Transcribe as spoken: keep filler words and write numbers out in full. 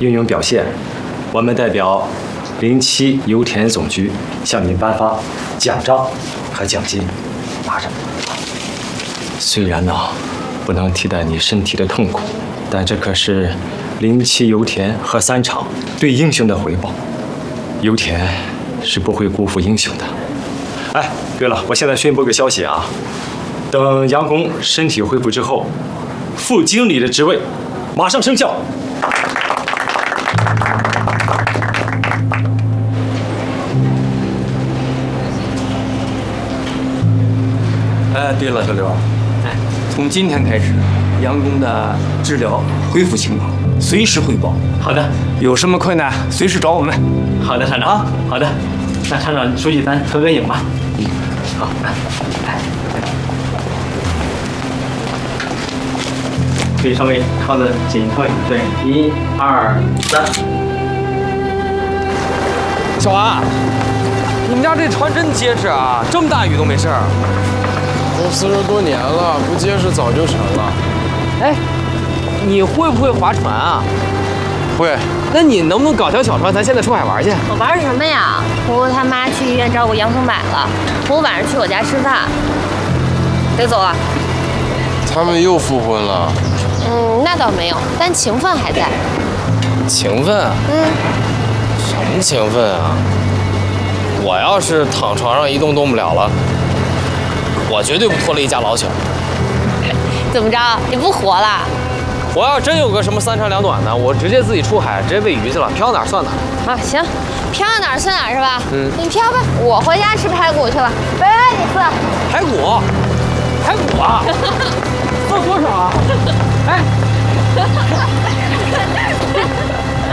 英勇表现，我们代表零七油田总局向您颁发奖章和奖金，拿着。虽然呢，不能替代你身体的痛苦，但这可是零七油田和三厂对英雄的回报。油田是不会辜负英雄的。哎，对了，我现在宣布个消息啊，等杨工身体恢复之后，副经理的职位马上生效。哎，对了，小刘， 哎，从今天开始，杨工的治疗恢复情况随时汇报。 好的， 有什么困难随时找我们。 好的，厂长啊，好的，那厂长、书记咱合个影吧。嗯，好，来，可以稍微靠得紧靠一点，对，一、二、三。 小华，你们家这船真结实啊，这么大雨都没事儿。 都四十多年了，不结实早就成了。 哎，你会不会划船啊？ 会。 那你能不能搞条小船，咱现在出海玩去？ 我玩什么呀？婆婆他妈去医院照顾杨松柏了，婆婆晚上去我家吃饭，得走了。 他们又复婚了？ 嗯，那倒没有，但情分还在。 情分啊？ 嗯。 什么情分啊？我要是躺床上一动动不了了，我绝对不拖累一家老小。 怎么着？你不活了？ 我要真有个什么三长两短的，我直接自己出海，直接喂鱼去了，飘哪儿算哪儿。 啊，行，飘到哪儿算哪儿是吧？ 嗯， 你飘吧，我回家吃排骨去了。拜拜，你四。 排骨，排骨啊，放多少啊？哎。